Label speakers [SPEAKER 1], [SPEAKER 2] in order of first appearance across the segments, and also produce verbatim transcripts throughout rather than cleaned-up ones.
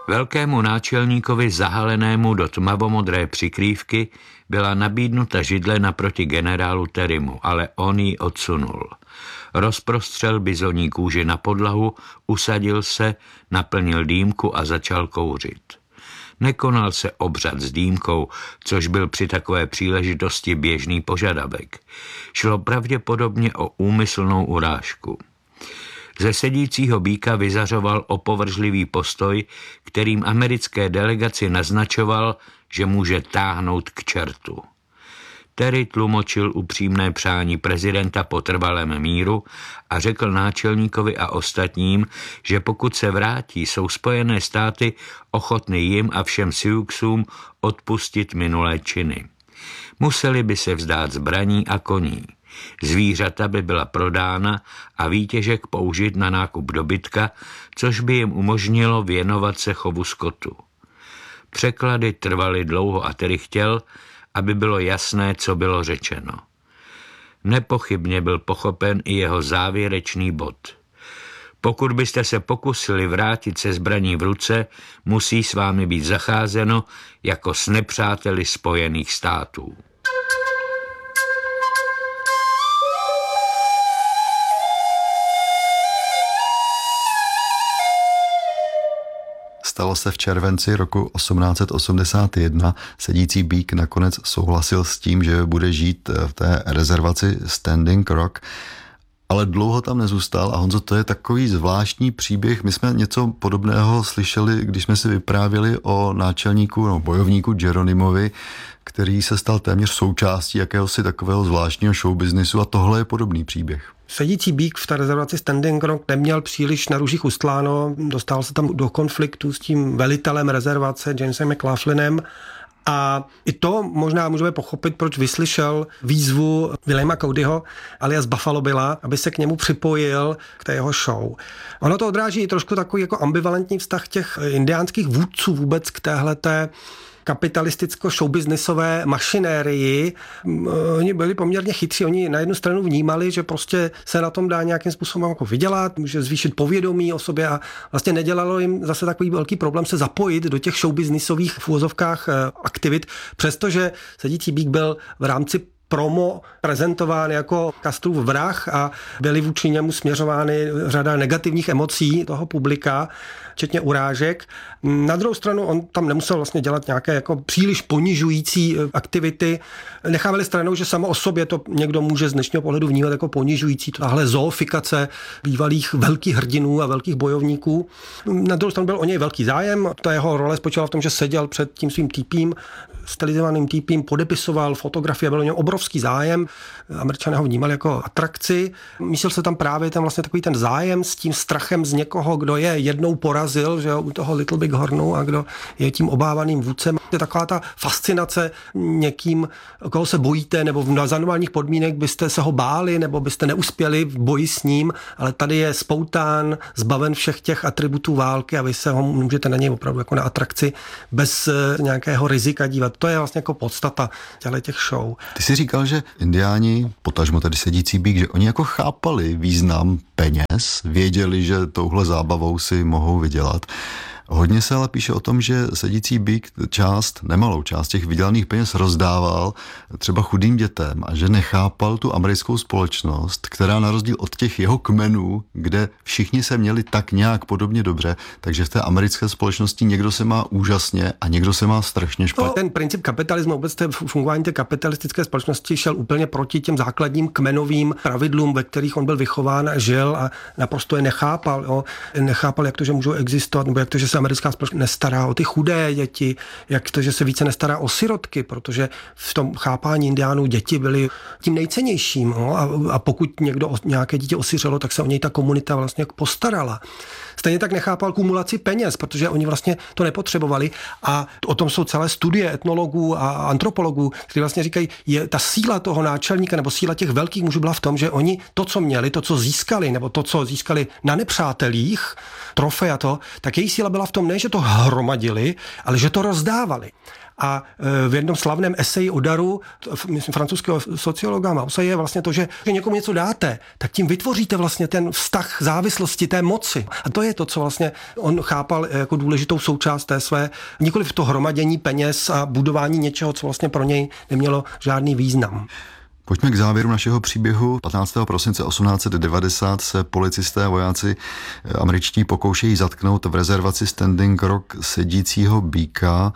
[SPEAKER 1] Velkému náčelníkovi zahalenému do tmavomodré přikrývky byla nabídnuta židle naproti generálu Terrymu, ale on ji odsunul. Rozprostřel bizoní kůži na podlahu, usadil se, naplnil dýmku a začal kouřit. Nekonal se obřad s dýmkou, což byl při takové příležitosti běžný požadavek. Šlo pravděpodobně o úmyslnou urážku. Ze sedícího býka vyzařoval opovržlivý postoj, kterým americké delegaci naznačoval, že může táhnout k čertu. Terry tlumočil upřímné přání prezidenta po trvalém míru a řekl náčelníkovi a ostatním, že pokud se vrátí, jsou Spojené státy ochotny jim a všem Siouxům odpustit minulé činy. Museli by se vzdát zbraní a koní. Zvířata by byla prodána a výtěžek použit na nákup dobytka, což by jim umožnilo věnovat se chovu skotu. Překlady trvaly dlouho a Terry chtěl, aby bylo jasné, co bylo řečeno. Nepochybně byl pochopen i jeho závěrečný bod. Pokud byste se pokusili vrátit se zbraní v ruce, musí s vámi být zacházeno jako s nepřáteli Spojených států.
[SPEAKER 2] Stalo se v červenci roku osmnáct set osmdesát jedna. Sedící býk nakonec souhlasil s tím, že bude žít v té rezervaci Standing Rock, ale dlouho tam nezůstal. A Honzo, to je takový zvláštní příběh. My jsme něco podobného slyšeli, když jsme si vyprávěli o náčelníku, no, bojovníku Geronimovi, který se stal téměř součástí jakéhosi takového zvláštního showbiznisu, a tohle je podobný příběh.
[SPEAKER 3] Sedící býk v té rezervaci Standing Rock neměl příliš na růžích ustláno, dostal se tam do konfliktu s tím velitelem rezervace Jamesem McLaughlinem. A i to možná můžeme pochopit, proč vyslyšel výzvu Williama Codyho alias Buffalo Billa, aby se k němu připojil k té jeho show. Ono to odráží trošku takový jako ambivalentní vztah těch indiánských vůdců vůbec k téhleté kapitalisticko-showbiznisové mašinérii. Oni byli poměrně chytří, oni na jednu stranu vnímali, že prostě se na tom dá nějakým způsobem jako vydělat, může zvýšit povědomí o sobě a vlastně nedělalo jim zase takový velký problém se zapojit do těch showbiznisových v úvozovkách aktivit, přestože sedící býk byl v rámci promo prezentován jako Castrův vrah a byly vůči němu směřovány řada negativních emocí toho publika, včetně urážek. Na druhou stranu on tam nemusel vlastně dělat nějaké jako příliš ponižující aktivity. Nechávali stranou, že samo o sobě to někdo může z dnešního pohledu vnímat jako ponižující. Tahle zoofikace bývalých velkých hrdinů a velkých bojovníků. Na druhou stranu byl o něj velký zájem. Ta jeho role spočívala v tom, že seděl před tím svým týpím, stylizovaným týpím, podepisoval fotografie, byl o něm obrovský zájem. Američané ho vnímali jako atrakci. Myslel se tam právě ten vlastně takový ten zájem s tím strachem z někoho, kdo je jednou porazil, že jo, u toho Little Big Hornu a kdo je tím obávaným vůdcem. Je taková ta fascinace někým, koho se bojíte, nebo za normálních podmínek byste se ho báli, nebo byste neuspěli v boji s ním, ale tady je spoután, zbaven všech těch atributů války a vy se ho můžete na něj opravdu jako na atrakci bez nějakého rizika dívat. To je vlastně jako podstata těch show.
[SPEAKER 2] Ty jsi říkal, že indiáni, potažmo tady sedící býk, že oni jako chápali význam peněz, věděli, že touhle zábavou si mohou vydělat. Hodně se ale píše o tom, že sedící býk část, nemalou část těch vydělaných peněz rozdával třeba chudým dětem a že nechápal tu americkou společnost, která na rozdíl od těch jeho kmenů, kde všichni se měli tak nějak podobně dobře, takže v té americké společnosti někdo se má úžasně a někdo se má strašně špatně.
[SPEAKER 3] Ten princip kapitalismu, vůbec té fungování té kapitalistické společnosti šel úplně proti těm základním kmenovým pravidlům, ve kterých on byl vychován a žil a naprosto je nechápal. Jo. Nechápal, jak to, že můžou existovat, nebo jak to, že se americká společnost nestará o ty chudé děti, jak to, že se více nestará o sirotky, protože v tom chápání indiánů děti byly tím nejcennějším. No? A, a pokud někdo o, nějaké dítě osiřelo, tak se o něj ta komunita vlastně postarala. Stejně tak nechápal kumulaci peněz, protože oni vlastně to nepotřebovali a o tom jsou celé studie etnologů a antropologů, kteří vlastně říkají, je ta síla toho náčelníka nebo síla těch velkých mužů byla v tom, že oni to, co měli, to, co získali, nebo to, co získali na nepřátelích, trofej a to, tak její síla byla v tom ne, že to hromadili, ale že to rozdávali. A v jednom slavném eseji o daru, myslím, francouzského sociologa Mausa, je vlastně to, že někomu něco dáte, tak tím vytvoříte vlastně ten vztah závislosti té moci. A to je to, co vlastně on chápal jako důležitou součást té své, nikoliv to hromadění peněz a budování něčeho, co vlastně pro něj nemělo žádný význam.
[SPEAKER 2] Pojďme k závěru našeho příběhu. patnáctého prosince osmnáct set devadesát se policisté a vojáci američtí pokoušejí zatknout v rezervaci Standing Rock sedícího býka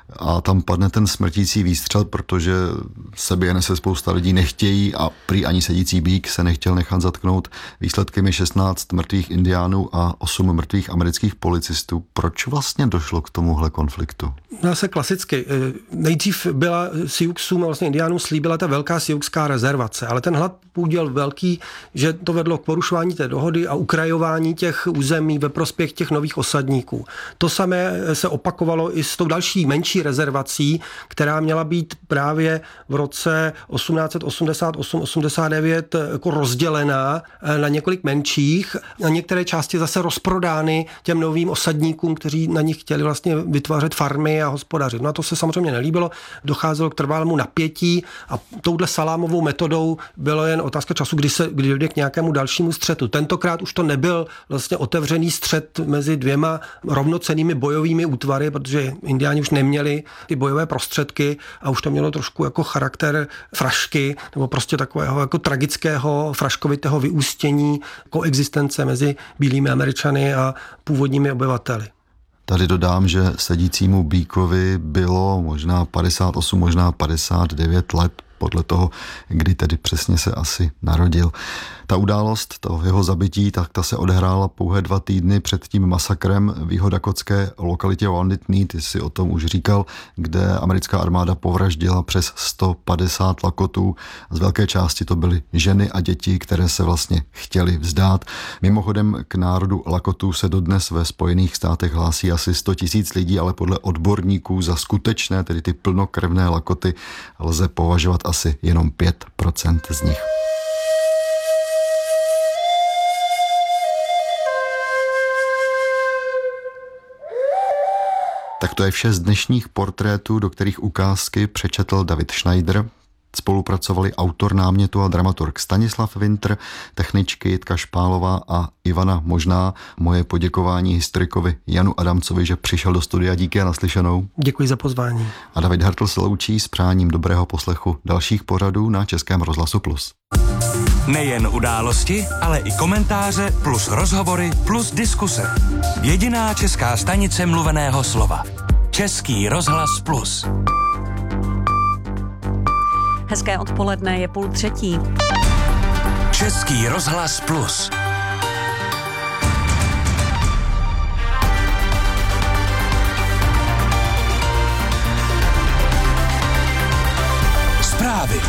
[SPEAKER 2] a tam padne ten smrtící výstřel, protože sebe nese spousta lidí, nechtějí a prý ani sedící býk se nechtěl nechat zatknout. Výsledkem je šestnáct mrtvých indiánů a osm mrtvých amerických policistů. Proč vlastně došlo k tomuhle konfliktu?
[SPEAKER 3] Zase klasicky. Nejdřív byla Siouxům, vlastně indiánům slíbila ta velká siouxská rezervace, ale ten hlad půděl velký, že to vedlo k porušování té dohody a ukrajování těch území ve prospěch těch nových osadníků. To samé se opakovalo i s tou další menší rezervací, která měla být právě v roce osmnáct set osmdesát osm osmdesát devět jako rozdělená na několik menších a některé části zase rozprodány těm novým osadníkům, kteří na nich chtěli vlastně vytvářet farmy a hospodařit. No a to se samozřejmě nelíbilo, docházelo k trvalému napětí a touhle salámovou metodou bylo jen otázka času, kdy se kdy dojde k nějakému dalšímu střetu. Tentokrát už to nebyl vlastně otevřený střet mezi dvěma rovnocennými bojovými útvary, protože indiáni už neměli ty bojové prostředky a už to mělo trošku jako charakter frašky nebo prostě takového jako tragického fraškovitého vyústění koexistence mezi bílými Američany a původními obyvateli.
[SPEAKER 2] Tady dodám, že sedícímu býkovi bylo možná padesát osm, možná padesát devět let, podle toho, kdy tedy přesně se asi narodil. Ta událost, to jeho zabití, tak ta se odehrála pouhé dva týdny před tím masakrem v jihodakotské lokalitě Wounded Knee, ty si o tom už říkal, kde americká armáda povraždila přes sto padesát Lakotů. Z velké části to byly ženy a děti, které se vlastně chtěly vzdát. Mimochodem k národu Lakotů se dodnes ve Spojených státech hlásí asi sto tisíc lidí, ale podle odborníků za skutečné, tedy ty plnokrevné Lakoty, lze považovat asi jenom pět procent z nich. Tak to je vše z dnešních portrétů, do kterých ukázky přečetl David Schneider. Spolupracovali autor námětu a dramaturg Stanislav Winter, techničky Jitka Špálová a Ivana Možná. Moje poděkování historikovi Janu Adamcovi, že přišel do studia. Díky a naslyšenou.
[SPEAKER 3] Děkuji za pozvání.
[SPEAKER 2] A David Hartl se loučí s přáním dobrého poslechu dalších pořadů na Českém rozhlasu Plus.
[SPEAKER 4] Nejen události, ale i komentáře plus rozhovory plus diskuse. Jediná česká stanice mluveného slova. Český rozhlas Plus.
[SPEAKER 5] Hezké odpoledne, je půl třetí.
[SPEAKER 4] Český rozhlas Plus. Zprávy.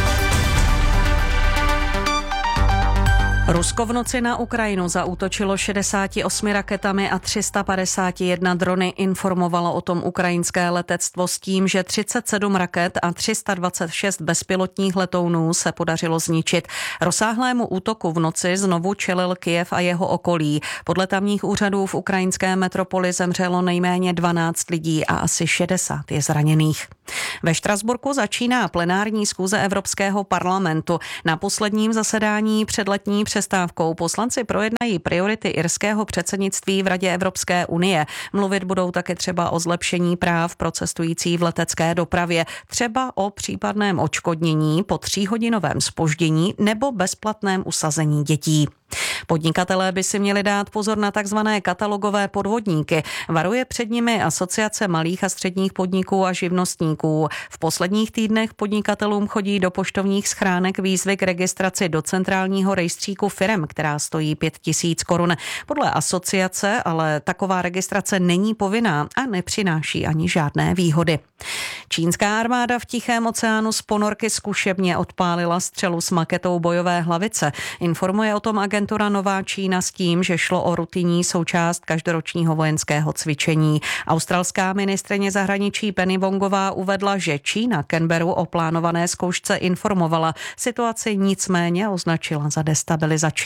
[SPEAKER 5] Rusko v noci na Ukrajinu zaútočilo šedesát osm raketami a tři sta padesát jedna drony, informovalo o tom ukrajinské letectvo s tím, že třicet sedm raket a tři sta dvacet šest bezpilotních letounů se podařilo zničit. Rozsáhlému útoku v noci znovu čelil Kyjev a jeho okolí. Podle tamních úřadů v ukrajinské metropoli zemřelo nejméně dvanáct lidí a asi šedesát je zraněných. Ve Štrasburku začíná plenární schůze Evropského parlamentu. Na posledním zasedání před letní přestávkou poslanci projednají priority irského předsednictví v Radě Evropské unie. Mluvit budou také třeba o zlepšení práv pro cestující v letecké dopravě, třeba o případném odškodnění po tříhodinovém zpoždění nebo bezplatném usazení dětí. Podnikatelé by si měli dát pozor na takzvané katalogové podvodníky. Varuje před nimi Asociace malých a středních podniků a živnostníků. V posledních týdnech podnikatelům chodí do poštovních schránek výzvy k registraci do centrálního rejstříku firem, která stojí pět tisíc korun. Podle asociace ale taková registrace není povinná a nepřináší ani žádné výhody. Čínská armáda v Tichém oceánu z ponorky zkušebně odpálila střelu s maketou bojové hlavice. Informuje o tom agentura Nová Čína s tím, že šlo o rutinní součást každoročního vojenského cvičení. Australská ministryně zahraničí Penny Wongová uvedla, že Čína Canberru o plánované zkoušce informovala. Situaci nicméně označila za destabilizační.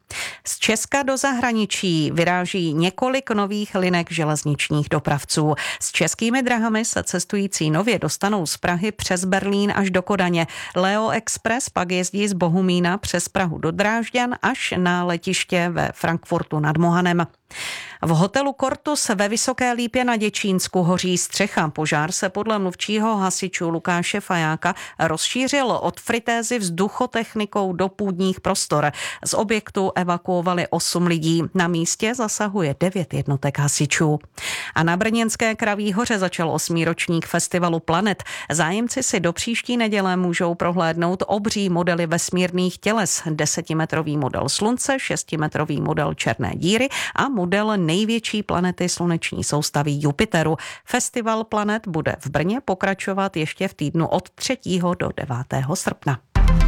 [SPEAKER 5] Z Česka do zahraničí vyráží několik nových linek železničních dopravců. S Českými drahami se cestující nově dostanou z Prahy přes Berlín až do Kodaně. Leo Express pak jezdí z Bohumína přes Prahu do Drážďan až na letiště ve Frankfurtu nad Mohanem. V hotelu Cortus ve Vysoké Lípě na Děčínsku hoří střecha. Požár se podle mluvčího hasičů Lukáše Fajáka rozšířil od fritézy vzduchotechnikou do půdních prostor. Z objektu evakuovali osm lidí. Na místě zasahuje devět jednotek hasičů. A na brněnské Kraví hoře začal osmý ročník festivalu Planet. Zájemci si do příští neděle můžou prohlédnout obří modely vesmírných těles. Desetimetrový model Slunce, šestimetrový model černé díry a model největší planety sluneční soustavy Jupiteru. Festival Planet bude v Brně pokračovat ještě v týdnu od třetího do devátého srpna.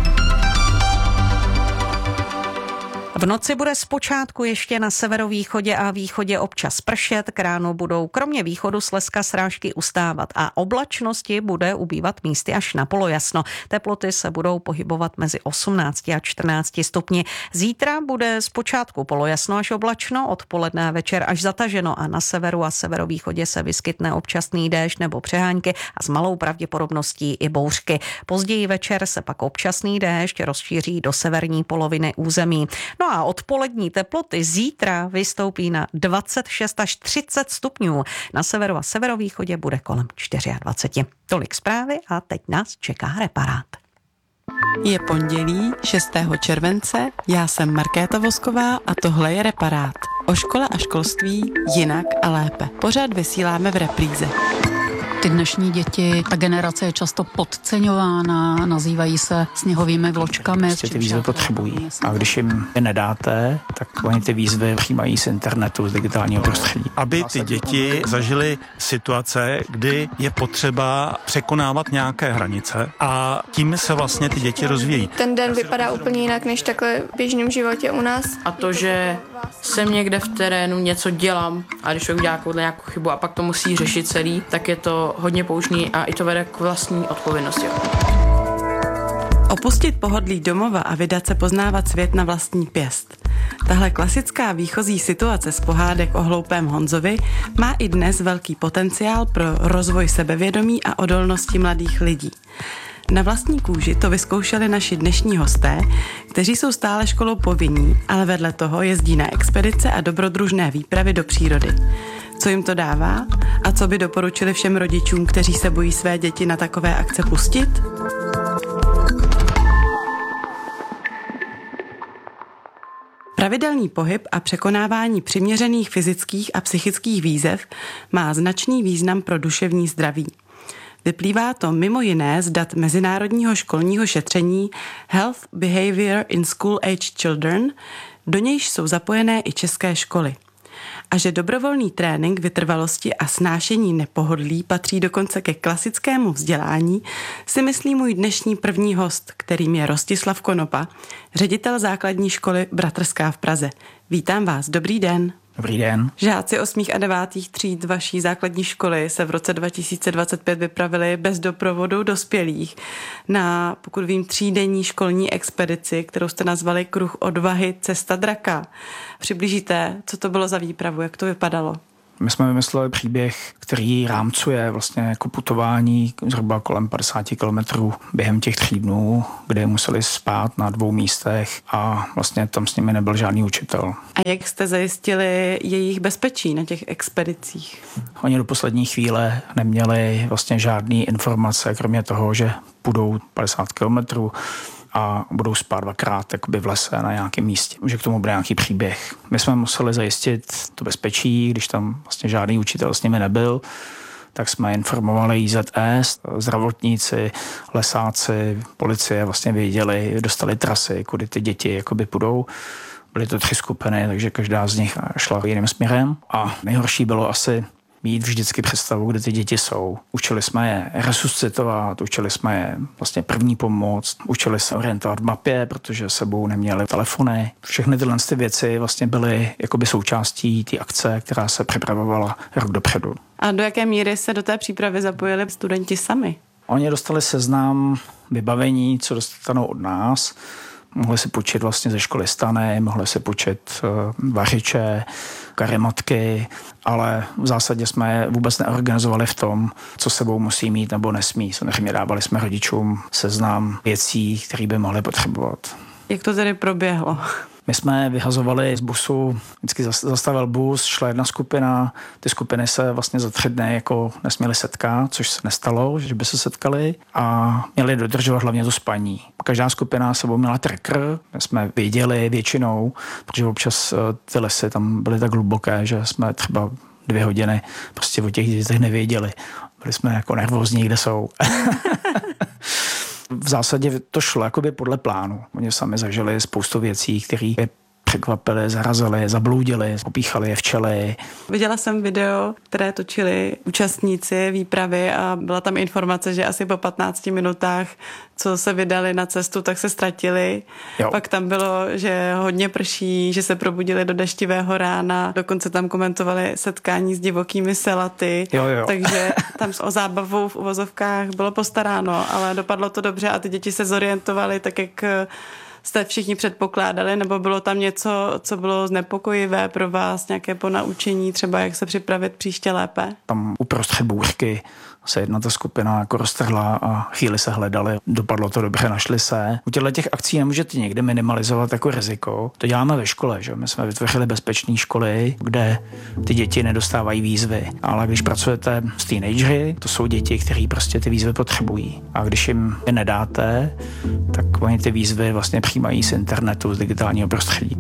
[SPEAKER 5] V noci bude zpočátku ještě na severovýchodě a východě občas pršet, k ránu budou kromě východu Slezska srážky ustávat a oblačnosti bude ubývat místy až na polojasno. Teploty se budou pohybovat mezi osmnácti a čtrnácti stupni. Zítra bude zpočátku polojasno až oblačno, odpoledne večer až zataženo a na severu a severovýchodě se vyskytne občasný déšť nebo přehánky a s malou pravděpodobností i bouřky. Později večer se pak občasný déšť rozšíří do severní poloviny území. No a odpolední teploty zítra vystoupí na dvacet šest až třicet stupňů. Na severu a severovýchodě bude kolem dvacet čtyři. Tolik zprávy a teď nás čeká reparát.
[SPEAKER 6] Je pondělí šestého července, já jsem Markéta Vosková a tohle je reparát. O škole a školství jinak a lépe. Pořád vysíláme v repríze.
[SPEAKER 7] Ty dnešní děti, ta generace je často podceňována, nazývají se sněhovými vločkami.
[SPEAKER 8] Prostě ty výzvy potřebují. A když jim je nedáte, tak oni ty výzvy přijímají z internetu, z digitálního prostředí.
[SPEAKER 9] Aby ty děti zažily situace, kdy je potřeba překonávat nějaké hranice a tím se vlastně ty děti rozvíjí.
[SPEAKER 10] Ten den vypadá úplně jinak než takhle v běžném životě u nás.
[SPEAKER 11] A to, že jsem někde v terénu, něco dělám a když člověk dělá nějakou chybu a pak to musí řešit celý, tak je to hodně poučný a i to vede k vlastní odpovědnosti.
[SPEAKER 6] Opustit pohodlí domova a vydat se poznávat svět na vlastní pěst. Tahle klasická výchozí situace z pohádek o hloupém Honzovi má i dnes velký potenciál pro rozvoj sebevědomí a odolnosti mladých lidí. Na vlastní kůži to vyzkoušeli naši dnešní hosté, kteří jsou stále školou povinní, ale vedle toho jezdí na expedice a dobrodružné výpravy do přírody. Co jim to dává a co by doporučili všem rodičům, kteří se bojí své děti na takové akce pustit? Pravidelný pohyb a překonávání přiměřených fyzických a psychických výzev má značný význam pro duševní zdraví. Vyplývá to mimo jiné z dat mezinárodního školního šetření Health Behavior in School Age Children, do nějž jsou zapojené i české školy. A že dobrovolný trénink vytrvalosti a snášení nepohodlí patří dokonce ke klasickému vzdělání, si myslí můj dnešní první host, kterým je Rostislav Konopa, ředitel základní školy Bratrská v Praze. Vítám vás, dobrý den.
[SPEAKER 8] Dobrý den.
[SPEAKER 6] Žáci osmých a devátých tříd vaší základní školy se v roce dva tisíce dvacet pět vypravili bez doprovodu dospělých na, pokud vím, třídenní školní expedici, kterou jste nazvali Kruh odvahy Cesta draka. Přiblížíte, co to bylo za výpravu, jak to vypadalo?
[SPEAKER 8] My jsme vymysleli příběh, který rámcuje vlastně jako putování zhruba kolem padesát kilometrů během těch tří dnů, kde museli spát na dvou místech a vlastně tam s nimi nebyl žádný učitel.
[SPEAKER 6] A jak jste zajistili jejich bezpečí na těch expedicích?
[SPEAKER 8] Oni do poslední chvíle neměli vlastně žádné informace, kromě toho, že půjdou padesát kilometrů a budou spát dvakrát jakoby v lese na nějakém místě, že k tomu bude nějaký příběh. My jsme museli zajistit to bezpečí, když tam vlastně žádný učitel s nimi nebyl, tak jsme informovali I Z S, zdravotníci, lesáci, policie vlastně věděli, dostali trasy, kudy ty děti jakoby půjdou. Byly to tři skupiny, takže každá z nich šla jiným směrem a nejhorší bylo asi mít vždycky představu, kde ty děti jsou. Učili jsme je resuscitovat, učili jsme je vlastně první pomoc, učili se orientovat v mapě, protože sebou neměli telefony. Všechny tyhle ty věci vlastně byly jakoby součástí té akce, která se připravovala rok dopředu.
[SPEAKER 6] A do jaké míry se do té přípravy zapojili studenti sami?
[SPEAKER 8] Oni dostali seznam vybavení, co dostanou od nás. Mohli si půjčit vlastně ze školy stany, mohli si půjčit uh, vařiče, karimatky, ale v zásadě jsme je vůbec neorganizovali v tom, co sebou musí mít nebo nesmí. Samozřejmě dávali jsme rodičům seznam věcí, které by mohli potřebovat.
[SPEAKER 6] Jak to tedy proběhlo?
[SPEAKER 8] My jsme vyhazovali z busu, vždycky zastavil bus, šla jedna skupina, ty skupiny se vlastně za tři dny jako nesměly setkat, což se nestalo, že by se setkali a měli dodržovat hlavně to spaní. Každá skupina sebou měla tracker, my jsme věděli většinou, protože občas ty lesy tam byly tak hluboké, že jsme třeba dvě hodiny prostě o těch dětech nevěděli. Byli jsme jako nervózní, kde jsou. V zásadě to šlo jakoby podle plánu. Oni sami zažili spoustu věcí, které je překvapili, zarazili, zabloudili, popíchali je včely.
[SPEAKER 6] Viděla jsem video, které točili účastníci výpravy a byla tam informace, že asi po patnácti minutách, co se vydali na cestu, tak se ztratili. Jo. Pak tam bylo, že hodně prší, že se probudili do deštivého rána, dokonce tam komentovali setkání s divokými selaty,
[SPEAKER 8] jo, jo.
[SPEAKER 6] Takže tam o zábavu v uvozovkách bylo postaráno, ale dopadlo to dobře a ty děti se zorientovaly tak, jak jste všichni předpokládali, nebo bylo tam něco, co bylo znepokojivé pro vás, nějaké ponaučení, třeba jak se připravit příště lépe?
[SPEAKER 8] Tam uprostřed bouřky se jedna ta skupina jako roztrhla a chvíli se hledali. Dopadlo to dobře, našli se. U těchto těch akcí nemůžete někde minimalizovat jako riziko. To děláme ve škole, že? My jsme vytvořili bezpečné školy, kde ty děti nedostávají výzvy. Ale když pracujete s teenagery, to jsou děti, kteří prostě ty výzvy potřebují. A když jim je nedáte, tak oni ty výzvy vlastně přijímají z internetu, z digitálního prostředí.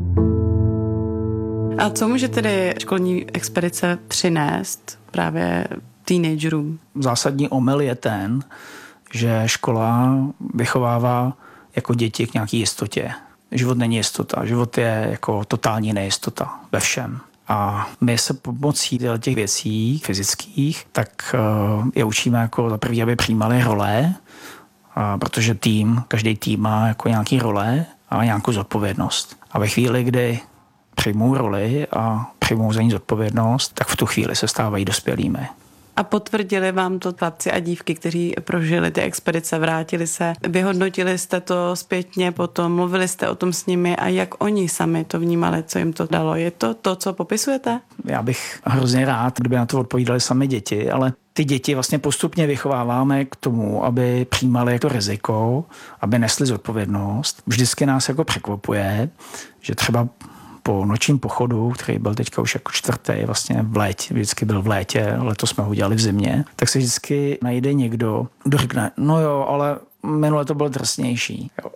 [SPEAKER 6] A co může tedy školní expedice přinést právě teenagerům?
[SPEAKER 8] Zásadní omyl je ten, že škola vychovává jako děti k nějaký jistotě. Život není jistota, život je jako totální nejistota ve všem. A my se pomocí těch věcí fyzických, tak je učíme jako za první, aby přijímali role, a protože tým, každý tým má jako nějaký role a nějakou zodpovědnost. A ve chvíli, kdy přijmou roli a přijmou za ní zodpovědnost, tak v tu chvíli se stávají dospělými.
[SPEAKER 6] A potvrdili vám to chlapci a dívky, kteří prožili ty expedice, vrátili se, vyhodnotili jste to zpětně potom, mluvili jste o tom s nimi a jak oni sami to vnímali, co jim to dalo? Je to to, co popisujete?
[SPEAKER 8] Já bych hrozně rád, kdyby na to odpovídali sami děti, ale ty děti vlastně postupně vychováváme k tomu, aby přijímali to riziko, aby nesli zodpovědnost. Vždycky nás jako překvapuje, že třeba po nočním pochodu, který byl teďka už jako čtvrtý, vlastně v létě, vždycky byl v létě, letos jsme ho udělali v zimě, tak se vždycky najde někdo, kdo řekne, no jo, ale minule to bylo drsnější. Jo.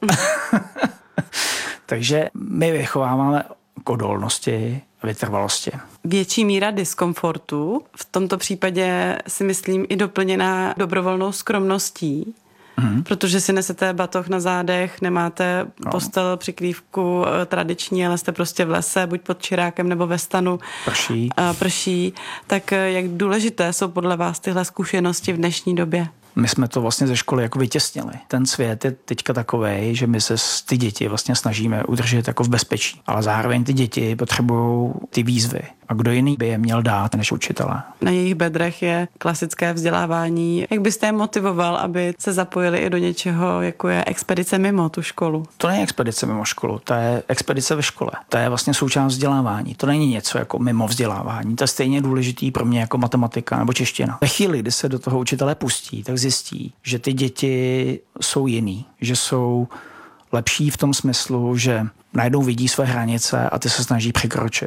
[SPEAKER 8] Takže my vychováváme k odolnosti a vytrvalosti.
[SPEAKER 6] Větší míra diskomfortu, v tomto případě si myslím i doplněná dobrovolnou skromností, Mm. protože si nesete batoh na zádech, nemáte no. postel, přikrývku tradiční, ale jste prostě v lese, buď pod čirákem nebo ve stanu.
[SPEAKER 8] Prší.
[SPEAKER 6] A prší. Tak jak důležité jsou podle vás tyhle zkušenosti v dnešní době?
[SPEAKER 8] My jsme to vlastně ze školy jako vytěsnili. Ten svět je teďka takovej, že my se ty děti vlastně snažíme udržet jako v bezpečí. Ale zároveň ty děti potřebují ty výzvy. A kdo jiný by je měl dát než učitelé?
[SPEAKER 6] Na jejich bedrech je klasické vzdělávání. Jak byste je motivoval, aby se zapojili i do něčeho, jako je expedice mimo tu školu?
[SPEAKER 8] To není expedice mimo školu, to je expedice ve škole. To je vlastně součást vzdělávání. To není něco jako mimo vzdělávání. To je stejně důležitý pro mě jako matematika nebo čeština. Ve chvíli, kdy se do toho učitelé pustí, tak zjistí, že ty děti jsou jiný, že jsou lepší v tom smyslu, že najednou vidí své hranice a ty se snaží překročit.